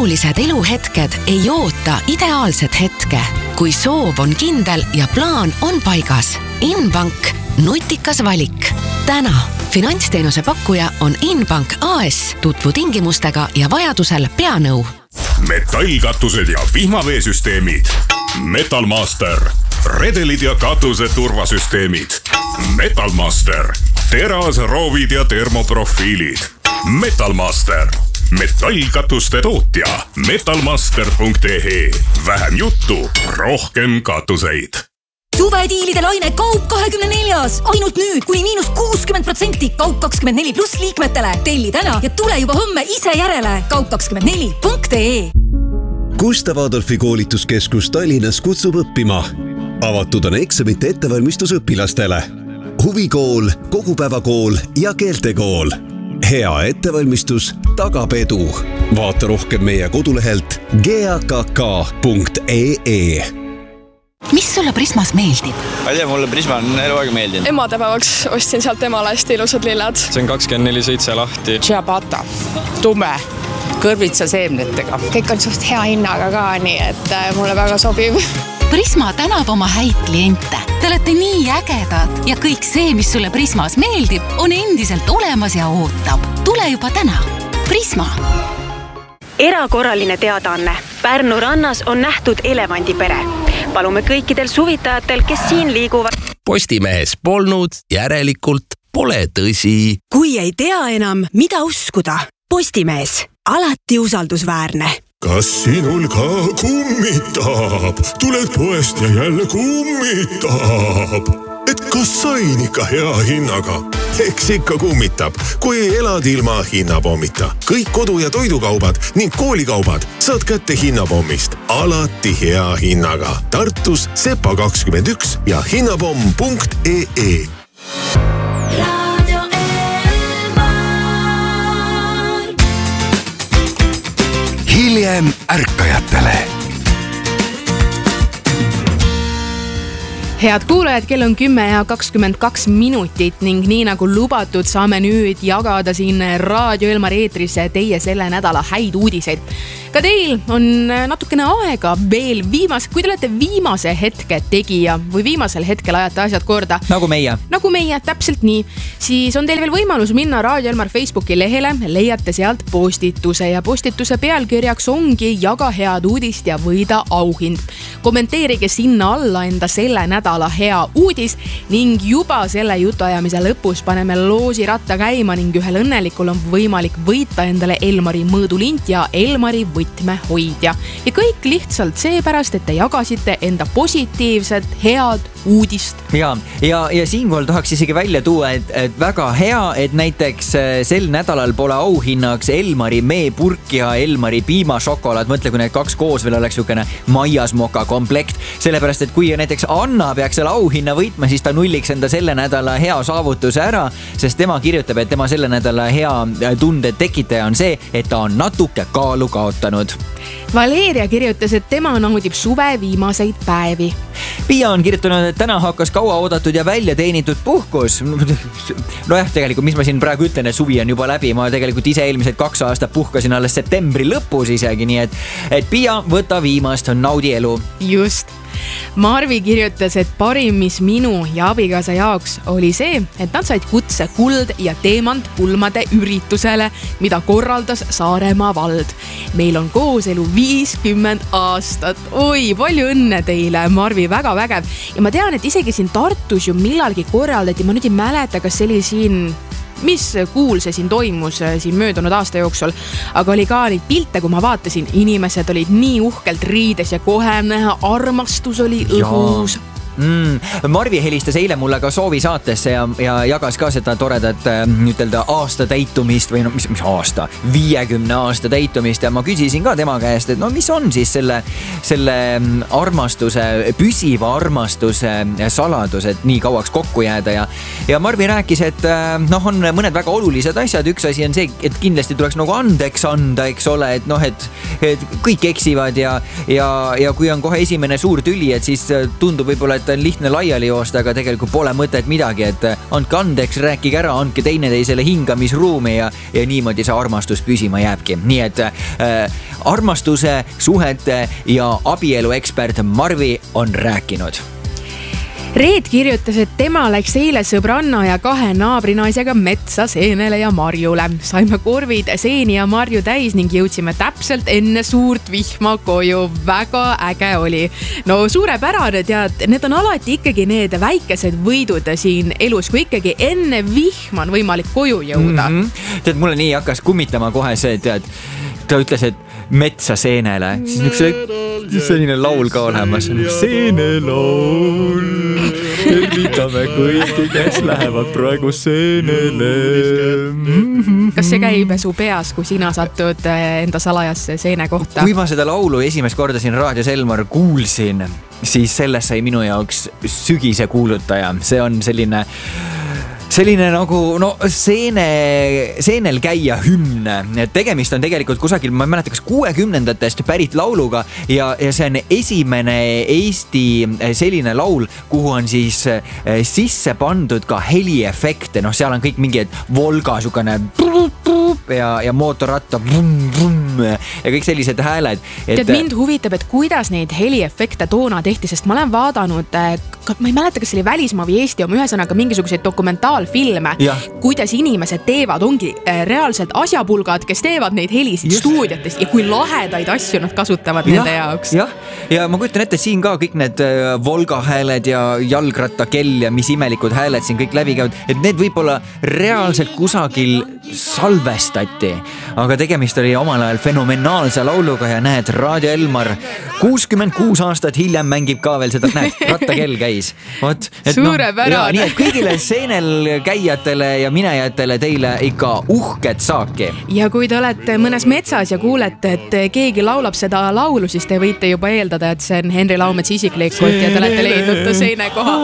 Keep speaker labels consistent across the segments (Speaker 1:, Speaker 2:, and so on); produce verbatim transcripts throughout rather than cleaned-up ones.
Speaker 1: olulised eluhetked ei oota ideaalset hetke. Kui soov on kindel ja plaan on paigas. Inbank, nutikas valik. Täna finantsteenuse pakkuja on Inbank A S. Tutvu tingimustega ja vajadusel peanõu.
Speaker 2: Metallkatused ja vihmaveesüsteemid. Metalmaster. Redelid ja katuse turvasüsteemid. Metalmaster. Teras, roovid ja termoprofiilid. Metalmaster. Metallkatuste tootja. metalmaster punkt e e. Vähem juttu, rohkem katuseid.
Speaker 3: Suvediilide laine Kaup kahekümne neljas. Ainult nüüd kuni miinus kuuskümmend protsenti Kaup kakskümmend neli pluss liikmetele. Telli täna ja tule juba homme ise järele. kaup kakskümmend neli punkt e.
Speaker 4: Gustav Adolfi koolituskeskus Tallinnas kutsub õppima. Avatud on eksamite ettevalmistus õpilastele. Huvikool, kogupäevakool ja keeltekool. Hea ettevalmistus tagab edu. Vaata rohkem meie kodulehelt g a k k punkt e e.
Speaker 1: Mis sulle Prismas meeldib?
Speaker 5: Ma ei tea, mulle Prisma on elu aega meeldinud.
Speaker 6: Emadepäevaks ostsin sealt emale hästi ilusad lilled.
Speaker 5: See on kakskümmend neli seitse lahti.
Speaker 7: Ciabatta, tume, kõrvitsa seemnetega.
Speaker 6: Kõik on suht hea hinnaga ka, nii et mulle väga sobib.
Speaker 1: Prisma tänab oma häid kliente. Te olete nii ägedad ja kõik see, mis sulle Prismas meeldib, on endiselt olemas ja ootab. Tule juba täna. Prisma.
Speaker 8: Erakorraline teadaanne. Pärnu rannas on nähtud elevandipere. Palume kõikidel suvitajatel, kes siin liiguvad.
Speaker 9: Postimehes polnud, järelikult pole tõsi.
Speaker 10: Kui ei tea enam, mida uskuda. Postimees. Alati usaldusväärne.
Speaker 11: Kas sinul ka kummitab? Tuled poest ja jälle kummitab. Et kas sain ikka hea hinnaga? Eks ikka kummitab, kui elad ilma hinnapommita. Kõik kodu- ja toidukaubad ning koolikaubad saad kätte hinnapommist. Alati hea hinnaga. Tartus Sepa kakskümmend üks ja hinnapomm punkt e e.
Speaker 12: Hiljem ärkajatele.
Speaker 13: Head kuulajad, kell on kümme ja kakskümmend kaks minutit ning nii nagu lubatud saame nüüd jagada siin Raadio Elmari eetris teie selle nädala häid uudiseid. Ka teil on natukene aega veel viimas, kui te olete viimase hetke tegija või viimasel hetkel ajate asjad korda.
Speaker 14: Nagu meie.
Speaker 13: Nagu meie, täpselt nii. Siis on teil veel võimalus minna Raadio Elmar Facebooki lehele, leiate sealt postituse ja postituse pealkirjaks ongi jaga head uudist ja võida auhind. Kommenteerige sinna alla enda selle nädala hea uudis ning juba selle jutuajamise lõpus paneme loosi ratta käima ning ühel õnnelikul on võimalik võita endale Elmari mõõdulint ja Elmari võtmehoidja. Ja kõik lihtsalt seepärast, et te jagasite enda positiivset, head uudist.
Speaker 14: Ja, ja, ja siinkohal tahaks isegi välja tuua, et, et väga hea, et näiteks sel nädalal pole auhinnaks Elmari meepurk ja Elmari piimašokolaad. Mõtle, kui need kaks koos veel oleks niisugune maiasmoka komplekt. Sellepärast, et kui näiteks Anna peaks selle auhinna võitma, siis ta nulliks enda selle nädala hea saavutuse ära, sest tema kirjutab, et tema selle nädala hea tunde tekitaja on see, et ta on natuke kaalu kaotanud.
Speaker 13: Valeria kirjutas, et tema naudib suve viimaseid päevi.
Speaker 14: Pia on kirjutanud, et täna hakkas kaua oodatud ja välja teenitud puhkus. No jah, tegelikult, mis ma siin praegu ütlen, et suvi on juba läbi. Ma tegelikult ise eelmised kaks aastat puhkasin alles septembri lõpus isegi, nii et, et Pia, võta viimast, naudi elu.
Speaker 13: Just. Marvi kirjutas, et parim, mis minu ja abikaasa jaoks oli see, et nad said kutse kuld ja teemant pulmade üritusele, mida korraldas Saaremaa vald. Meil on kooselu viiskümmend aastat. Oi, palju õnne teile, Marvi, väga vägev. Ja ma tean, et isegi siin Tartus ju millalgi korraldati, ma nüüd ei mäleta, kas see oli siin... mis kuul see siin toimus siin möödunud aasta jooksul, aga oli ka neid pilte, kui ma vaatasin, inimesed olid nii uhkelt riides ja kohe armastus oli õhus.
Speaker 14: Mm. Marvi helistas eile mulle ka soovi saatesse ja, ja jagas ka seda toredat ütelda aasta täitumist või no mis, mis aasta, viiekümne aasta täitumist ja ma küsisin ka tema käest, et no mis on siis selle, selle armastuse, püsiva armastuse saladus, et nii kauaks kokku jääda ja, ja Marvi rääkis, et noh, on mõned väga olulised asjad, üks asi on see, et kindlasti tuleks nagu andeks anda, eks ole, et noh, et, et kõik eksivad ja, ja, ja kui on kohe esimene suur tüli, et siis tundub võib-olla, et on lihtne laiali joosta, aga tegelikult pole mõtet midagi, et andke andeks, rääkige ära, andke teineteisele hingamisruumi ja, ja niimoodi see armastus püsima jääbki. Nii et äh, armastuse, suhete ja abielu ekspert Marvi on rääkinud.
Speaker 13: Reet kirjutas, et tema läks eile sõbranna ja kahe naabrinaisega metsa seenele ja marjule. Saime korvid seeni ja marju täis ning jõudsime täpselt enne suurt vihma koju. Väga äge oli. No suurepärane, tead, need on alati ikkagi need väikesed võidud siin elus, kui ikkagi enne vihma on võimalik koju jõuda.
Speaker 14: Mm-hmm. Tead, mulle nii hakkas kummitama kohe see, tead, ta ütles, et metsa seenele, siis niisugune selline laul ka olemas. Seenelaul, tervitame kõiki, kes lähevad praegu seenele.
Speaker 13: Kas see käib su peas, kui sina satud enda salajasse seene kohta?
Speaker 14: Kui ma seda laulu esimest korda siin raadios Elmar kuulsin, siis sellest sai minu jaoks sügise kuulutaja. See on selline selline nagu no seene, seenel käia hümn. Tegemist on tegelikult kusagil, ma ei mäleta, kas kuuekümnendatest pärit lauluga ja, ja see on esimene Eesti selline laul, kuhu on siis sisse pandud ka heliefekte. No seal on kõik mingi Volga sukane ja, ja mootorratta ja kõik sellised hääled.
Speaker 13: Et... Tead, mind huvitab, et kuidas neid heliefekte toona tehti, sest ma olen vaadanud, ma ei mäleta, kas see oli välismaa või Eesti oma ühesõnaga mingisuguseid dokumentaalfilme, ja. Kuidas inimesed teevad, ongi reaalselt asjapulgad, kes teevad neid helisid Just. Stuudiatest ja kui lahedaid asju nad kasutavad ja, nende jaoks.
Speaker 14: Ja, ja ma kujutan ette siin ka kõik need Volga hääled ja jalgrattakell ja mis imelikud hääled siin kõik läbi käivad, et need võib-olla reaalselt kusagil salvestati, aga tegemist oli omal ajal fenomenaalse lauluga ja näed, Raadio Elmar kuuskümmend kuus aastat hiljem mängib ka veel seda, näed, rattakell käis. Vot,
Speaker 13: suurepärane.
Speaker 14: No, nii et kõigile seenel käijatele ja minejatele teile ikka uhket saaki.
Speaker 13: Ja kui te olete mõnes metsas ja kuulete, et keegi laulab seda laulu, siis te võite juba eeldada, et see on Henri Laumets isiklikult ja te olete leidnud ta seene koha.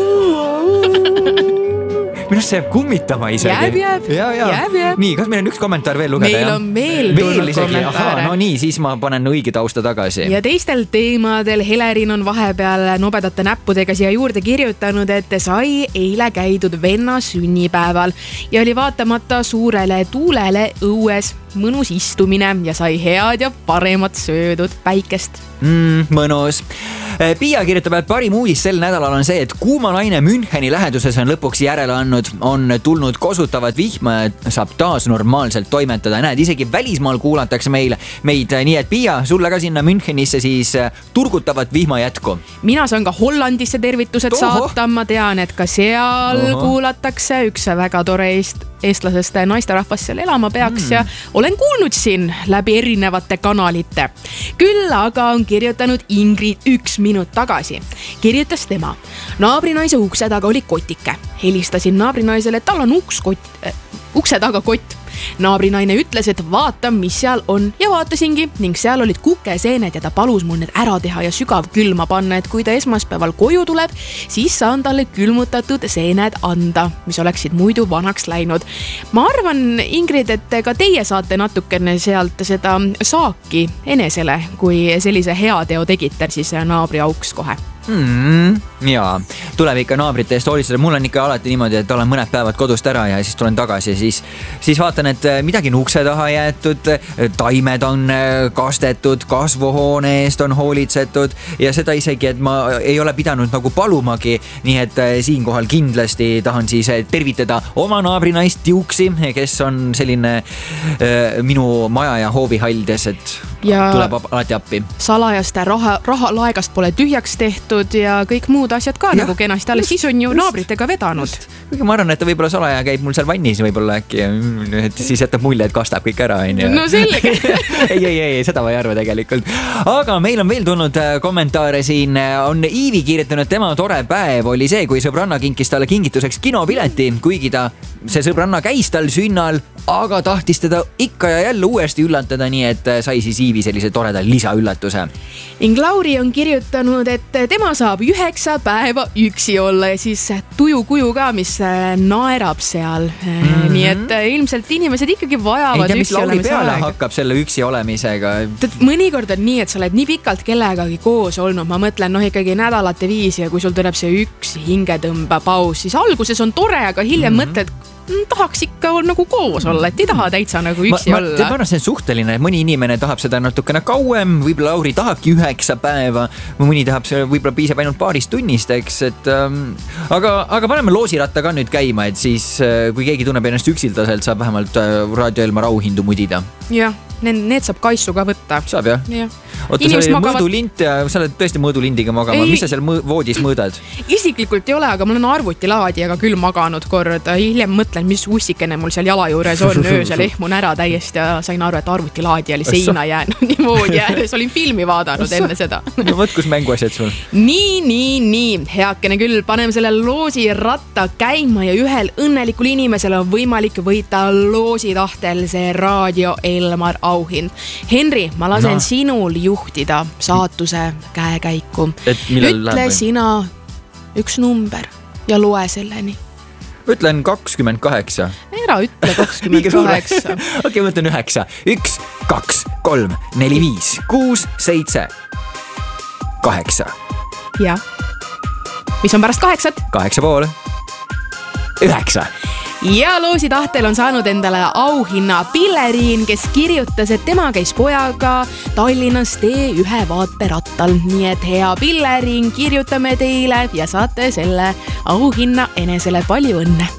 Speaker 14: Minust see jääb kummitama isegi.
Speaker 13: Jääb, jääb,
Speaker 14: ja, ja.
Speaker 13: jääb, jääb.
Speaker 14: Nii, kas meil on üks kommentaar veel lugeda?
Speaker 13: Meil on veel tulnud kommentaare.
Speaker 14: No nii, siis ma panen õige tausta tagasi.
Speaker 13: Ja teistel teemadel Helerin on vahepeal nobedate näppudega siia juurde kirjutanud, et sai eile käidud venna sünnipäeval ja oli vaatamata suurele tuulele õues mõnus istumine ja sai head ja paremat söödud päikest.
Speaker 14: Mm, mõnus. Pia kirjutab, et parim uudis sel nädalal on see, et kuuma naine Müncheni läheduses on lõpuks järele andnud, on tulnud kosutavat vihma ja saab taas normaalselt toimetada. Näed, isegi välismaal kuulatakse meil, meid, nii et Pia, sulle ka sinna Münchenisse siis turgutavat vihma jätku.
Speaker 13: Mina saan ka Hollandisse tervitused Toho. saata, ma tean, et ka seal Oho. kuulatakse üks väga tore eest, eestlasest naisterahvas seal elama peaks mm. ja olen kuulnud siin läbi erinevate kanalite. Küll aga on kirjutanud Ingrid üks minut tagasi. Kirjutas tema. Naabrinaise ukse taga oli kotike. Helistasin naabrinaisele, et tal on uks kott, äh, ukse taga kott. Naabrinaine ütles, et vaata, mis seal on ja vaatasingi ning seal olid kukeseened ja ta palus mul need ära teha ja sügav külma panna, et kui ta esmaspäeval koju tuleb, siis saan talle külmutatud seened anda, mis oleksid muidu vanaks läinud. Ma arvan, Ingrid, et ka teie saate natukene sealt seda saaki enesele, kui sellise heateo tegite, siis naabri auks kohe.
Speaker 14: Hmm, jaa, tuleb ikka naabrite eest hoolitseda. Mul on ikka alati niimoodi, et olen mõned päevad kodust ära ja siis tulen tagasi ja siis, siis vaatan, et midagi on ukse taha jäetud, taimed on kastetud, kasvuhoone eest on hoolitsetud ja seda isegi, et ma ei ole pidanud nagu palumagi. Nii et siinkohal kindlasti tahan siis tervitada oma naabrinaist Tiuksi, kes on selline äh, minu maja ja hoovi haldes, et ja tuleb alati appi.
Speaker 13: Salajaste raha, raha laegast pole tühjaks tehtud ja kõik muud asjad ka ja, nagu kenasti, alles siis on ju just, naabritega vedanud.
Speaker 14: Kuigi ma arvan, et ta võib-olla salaja käib mul seal vannis võib-olla äkki, et siis jätab mulje, et kastab kõik ära.
Speaker 13: No selge.
Speaker 14: ei, ei, ei, seda ma ei arva tegelikult. Aga meil on veel tulnud kommentaare siin. On Iivi kirjutanud, tema tore päev oli see, kui sõbranna kinkis talle kingituseks kinopileti, kuigi ta see sõbranna käis tal sünnal, aga tahtis teda ikka ja jälle uuesti üllatada, nii et sai siis Iivi sellise toreda lisaüllatuse.
Speaker 13: Ning Lauri on kirjutanud, et tema saab üheksa päeva üksi olla ja siis tuju kuju ka, mis naerab seal. Mm-hmm. Nii et ilmselt inimesed ikkagi vajavad
Speaker 14: ei tea,
Speaker 13: üksi olemise
Speaker 14: peale
Speaker 13: aega.
Speaker 14: Hakkab selle üksi olemisega.
Speaker 13: Mõnikord on nii, et sa oled nii pikalt kellegagi koos olnud. Ma mõtlen noh ikkagi nädalate viisi ja kui sul tuleb see üks hingetõmba paus, siis alguses on tore, aga hiljem mm-hmm. mõtled, tahaks ikka nagu koos olla, et ei taha täitsa nagu üksi
Speaker 14: ma, ma,
Speaker 13: olla.
Speaker 14: Ma arvan, see on suhteline, et mõni inimene tahab seda natukene kauem, võib-olla Lauri tahabki üheksa päeva, mõni tahab see võib-olla piisab ainult paarist tunnist, eks, et ähm, aga, aga paneme loosiratta ka nüüd käima, et siis kui keegi tunneb ennast üksildaselt, saab vähemalt Raadio Elmar auhindu mudida.
Speaker 13: Jah, need, need saab Kaisu ka võtta.
Speaker 14: Saab jah?
Speaker 13: Ja.
Speaker 14: Oota, sa oli magavad... mõõdulint ja sa oled tõesti mõõdulindiga magama. Ei... Mis sa seal mõ- voodis mõõdad?
Speaker 13: Isiklikult ei ole, aga mul on arvutilaadijaga küll maganud kord. Hiljem mõtlen, mis ussikene mul seal jala juures on. Öösel ehmun ära täiesti ja sain aru, et arvutilaadija oli seina jäänud nii voodi ääres. Olin filmi vaadanud enne seda.
Speaker 14: No võt, kus mänguasjad sul?
Speaker 13: Nii, nii, nii. Heakene küll. Paneme selle loosi ratta käima ja ühel õnnelikul inimesel on võimalik võita loosi tahtel see Raadio Elmar auhind. Henri, ma lasen no. sinul juhtida saatuse käekäiku. Ütle läheb, sina üks number ja loe selleni.
Speaker 14: Ütlen kakskümmend kaheksa.
Speaker 13: Ära ütle kakskümmend kaheksa.
Speaker 14: Okei, ma ütlen üheksa. Üks, kaks, kolm, neli, viis, kuus, seitse, kaheksa.
Speaker 13: Ja. Mis on pärast kaheksat?
Speaker 14: Kaheksa pool. Üheksa.
Speaker 13: Ja loosi tahtel on saanud endale auhinna Pilleriin, kes kirjutas, et tema käis pojaga Tallinnas tee ühe vaaterattal. Nii et hea Pilleriin, kirjutame teile ja saate selle auhinna enesele palju õnne.